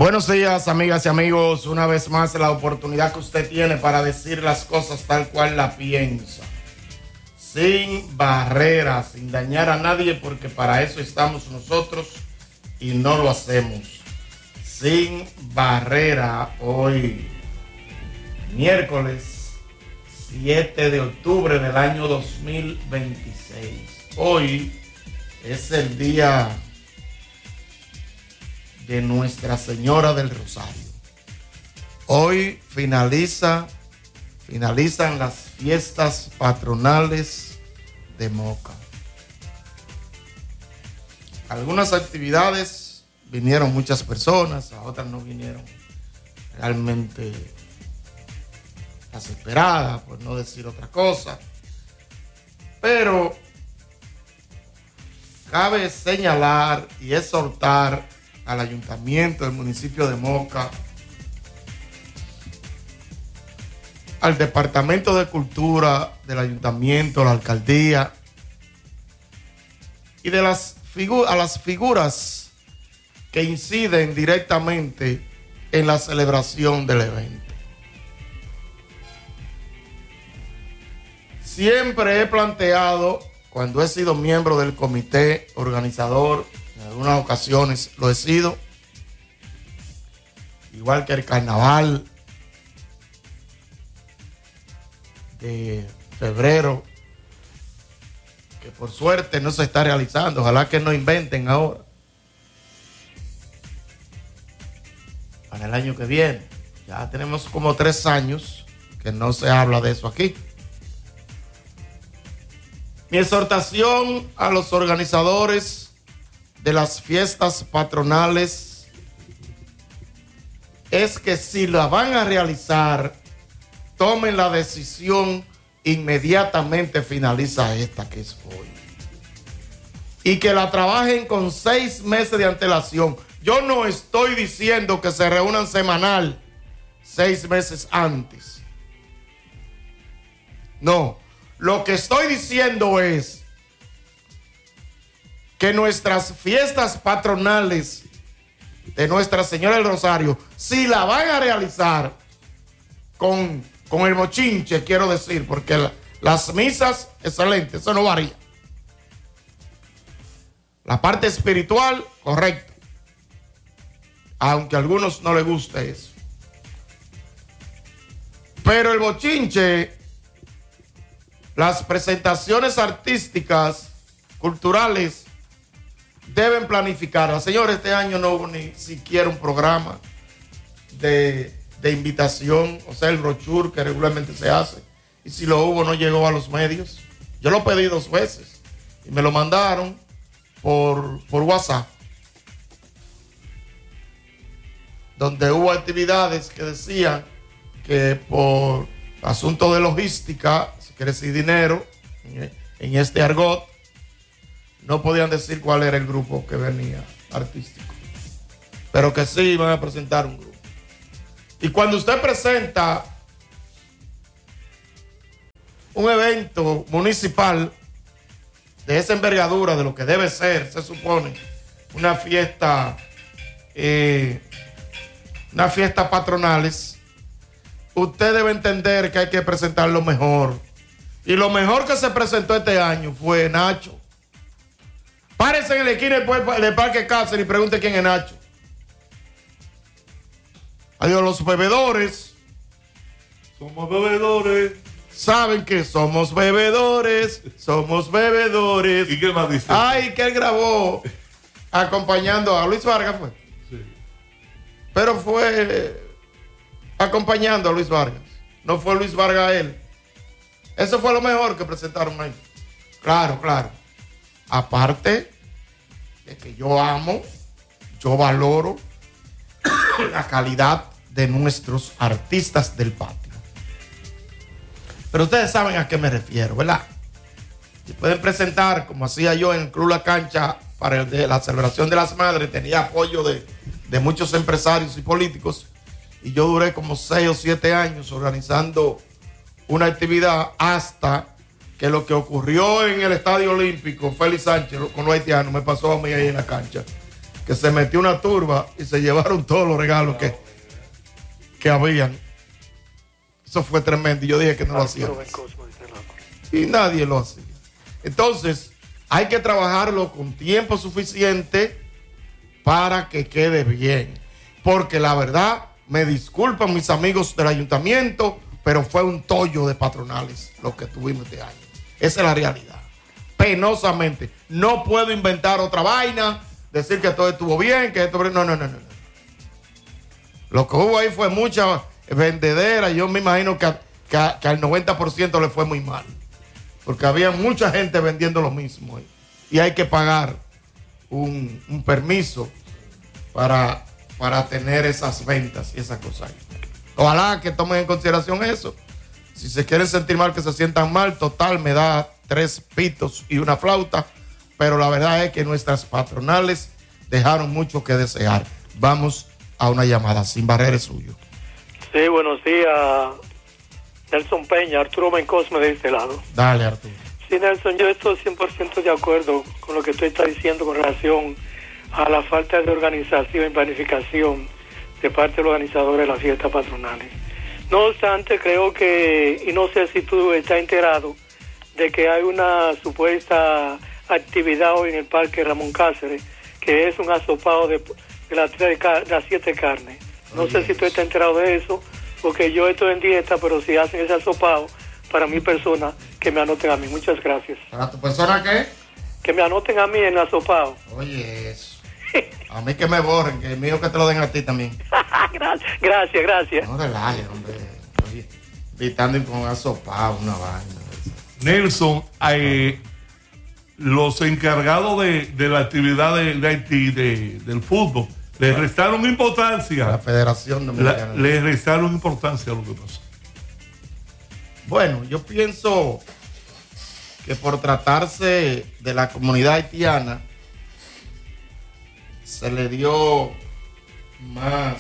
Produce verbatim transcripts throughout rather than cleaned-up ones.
Buenos días, amigas y amigos. Una vez más, la oportunidad que usted tiene para decir las cosas tal cual la piensa. Sin barreras, sin dañar a nadie, porque para eso estamos nosotros y no lo hacemos. Sin barrera, hoy, miércoles siete de octubre del año dos mil veintiséis. Hoy es el día de Nuestra Señora del Rosario. Hoy finaliza, finalizan las fiestas patronales de Moca. Algunas actividades vinieron muchas personas, a otras no vinieron realmente las esperadas, por no decir otra cosa. Pero cabe señalar y exhortar al ayuntamiento del municipio de Moca, al departamento de cultura del ayuntamiento, la alcaldía y de las figu- a las figuras que inciden directamente en la celebración del evento. Siempre he planteado, cuando he sido miembro del comité organizador, en algunas ocasiones lo he sido, igual que el carnaval de febrero, que por suerte no se está realizando, ojalá que no inventen ahora, para el año que viene. Ya tenemos como tres años que no se habla de eso aquí. Mi exhortación a los organizadores de las fiestas patronales es que si la van a realizar, tomen la decisión inmediatamente finaliza esta que es hoy. Y que la trabajen con seis meses de antelación. Yo no estoy diciendo que se reúnan semanal, seis meses antes. No, lo que estoy diciendo es que nuestras fiestas patronales de Nuestra Señora del Rosario, si la van a realizar con, con el mochinche, quiero decir, porque la, las misas, excelente, eso no varía. La parte espiritual, correcto. Aunque a algunos no les guste eso. Pero el bochinche, las presentaciones artísticas, culturales, deben planificarla. Señores, este año no hubo ni siquiera un programa de, de invitación, o sea, el brochure que regularmente se hace. Y si lo hubo, no llegó a los medios. Yo lo pedí dos veces y me lo mandaron por, por WhatsApp, donde hubo actividades que decían que por asunto de logística, si quiere decir dinero, en este argot, no podían decir cuál era el grupo que venía artístico, pero que sí iban a presentar un grupo. Y cuando usted presenta un evento municipal de esa envergadura, de lo que debe ser, se supone, una fiesta, eh, una fiesta patronales, usted debe entender que hay que presentar lo mejor. Y lo mejor que se presentó este año fue Nacho. Párense en la esquina del Parque Cáceres y pregunte quién es Nacho. Adiós, los bebedores. Somos bebedores. Saben que somos bebedores. Somos bebedores. ¿Y qué más dice? Ay, que él grabó acompañando a Luis Vargas, fue. Sí. Pero fue acompañando a Luis Vargas. No fue Luis Vargas él. Eso fue lo mejor que presentaron ahí. Claro, claro. Aparte de que yo amo, yo valoro la calidad de nuestros artistas del patio. Pero ustedes saben a qué me refiero, ¿verdad? Y pueden presentar, como hacía yo en el Club La Cancha para el de la celebración de las madres, tenía apoyo de, de muchos empresarios y políticos, y yo duré como seis o siete años organizando una actividad hasta que lo que ocurrió en el Estadio Olímpico, Félix Sánchez con los haitianos, me pasó a mí ahí en la cancha. que se metió una turba y se llevaron todos los regalos que, que habían. Eso fue tremendo y yo dije que no lo hacían. Y nadie lo hacía. Entonces, hay que trabajarlo con tiempo suficiente para que quede bien. Porque la verdad, me disculpan mis amigos del ayuntamiento, pero fue un tollo de patronales lo que tuvimos este año. Esa es la realidad. Penosamente. No puedo inventar otra vaina, decir que todo estuvo bien, que esto... No, no, no, no. Lo que hubo ahí fue mucha vendedera. Yo me imagino que, a, que, a, que al noventa por ciento le fue muy mal. Porque había mucha gente vendiendo lo mismo. ¿eh? Y hay que pagar un, un permiso para, para tener esas ventas y esas cosas. Ojalá que tomen en consideración eso. Si se quieren sentir mal, que se sientan mal. Total, me da tres pitos y una flauta. Pero la verdad es que nuestras patronales dejaron mucho que desear. Vamos a una llamada. Sin Barrera es suyo. Sí, buenos días. Nelson Peña, Arturo Bencosme de este lado. Dale, Arturo. Sí, Nelson, yo estoy cien por ciento de acuerdo con lo que tú estás diciendo con relación a la falta de organización y planificación de parte de los organizadores de las fiestas patronales. No obstante, creo que, y no sé si tú estás enterado, de que hay una supuesta actividad hoy en el Parque Ramón Cáceres, que es un asopado de, de, las, de las siete carnes. No sé si tú estás enterado de eso, porque yo estoy en dieta, pero si hacen ese asopado, para mi persona, que me anoten a mí. Muchas gracias. ¿Para tu persona qué? Que me anoten a mí en el asopado. Oye, eso. A mí que me borren, que es mío que te lo den a ti también. gracias, gracias, gracias. No relajes, hombre. Oye, gritando con asopado, una vaina. Nelson, eh, los encargados de, de la actividad de, de Haití, de, del fútbol, le restaron importancia. La Federación Dominicana. Le restaron importancia a lo que pasó. Bueno, yo pienso que por tratarse de la comunidad haitiana, se le dio más,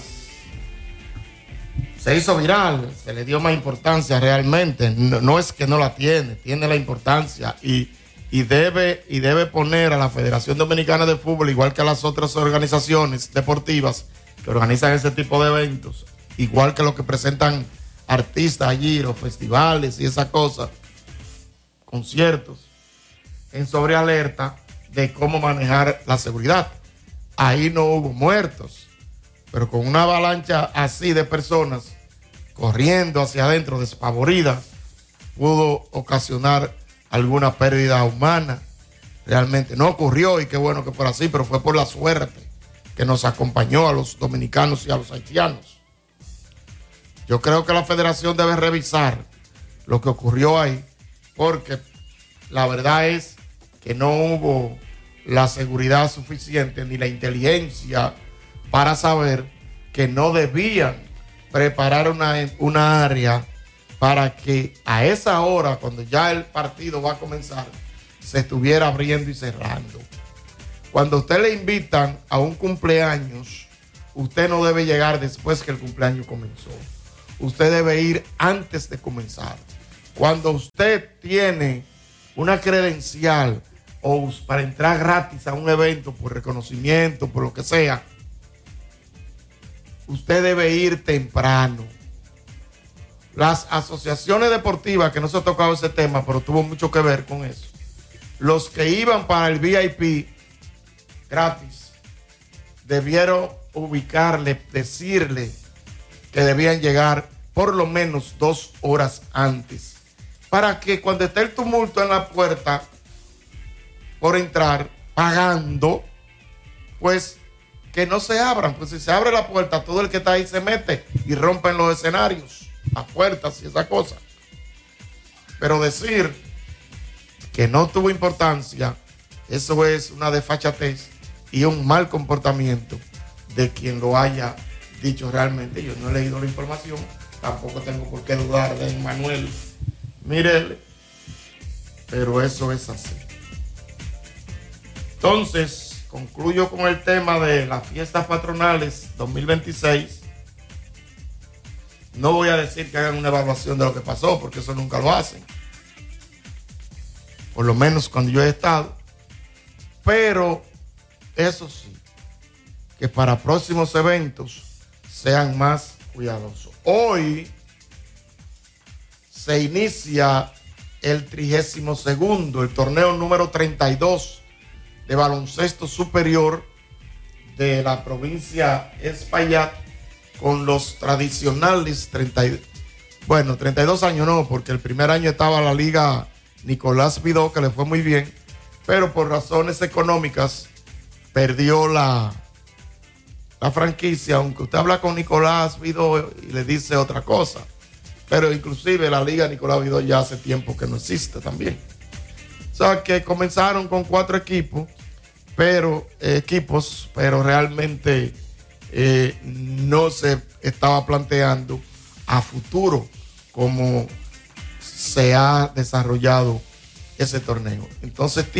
se hizo viral, se le dio más importancia realmente. No, no es que no la tiene, tiene la importancia y, y, debe, y debe poner a la Federación Dominicana de Fútbol, igual que a las otras organizaciones deportivas que organizan ese tipo de eventos, igual que los que presentan artistas allí, los festivales y esas cosas, conciertos, en sobrealerta de cómo manejar la seguridad. Ahí no hubo muertos, pero con una avalancha así de personas corriendo hacia adentro, despavoridas, pudo ocasionar alguna pérdida humana. Realmente no ocurrió y qué bueno que fuera así, pero fue por la suerte que nos acompañó a los dominicanos y a los haitianos. Yo creo que la federación debe revisar lo que ocurrió ahí, porque la verdad es que no hubo la seguridad suficiente ni la inteligencia para saber que no debían preparar una, una área para que a esa hora, cuando ya el partido va a comenzar, se estuviera abriendo y cerrando. Cuando usted le invitan a un cumpleaños, usted no debe llegar después que el cumpleaños comenzó. Usted debe ir antes de comenzar. Cuando usted tiene una credencial o para entrar gratis a un evento por reconocimiento, por lo que sea, usted debe ir temprano. Las asociaciones deportivas, que no se ha tocado ese tema, pero tuvo mucho que ver con eso, los que iban para el V I P gratis, debieron ubicarle, decirle que debían llegar por lo menos dos horas antes, para que cuando esté el tumulto en la puerta por entrar, pagando, pues que no se abran, pues si se abre la puerta, todo el que está ahí se mete y rompen los escenarios, las puertas y esa cosa. Pero decir que no tuvo importancia, eso es una desfachatez y un mal comportamiento de quien lo haya dicho realmente. Yo no he leído la información, tampoco tengo por qué dudar de Manuel Mirel, pero eso es así. Entonces, concluyo con el tema de las fiestas patronales dos mil veintiséis. No voy a decir que hagan una evaluación de lo que pasó, porque eso nunca lo hacen. Por lo menos cuando yo he estado. Pero, eso sí, que para próximos eventos sean más cuidadosos. Hoy se inicia el trigésimo segundo, el torneo número treinta y dos de baloncesto superior de la provincia Espaillat, con los tradicionales treinta, bueno, treinta y dos años no, porque el primer año estaba la liga Nicolás Vidó, que le fue muy bien, pero por razones económicas perdió la, la franquicia, aunque usted habla con Nicolás Vidó y le dice otra cosa. Pero inclusive la liga Nicolás Vidó ya hace tiempo que no existe también. O sea que comenzaron con cuatro equipos, pero eh, equipos, pero realmente eh, no se estaba planteando a futuro cómo se ha desarrollado ese torneo. Entonces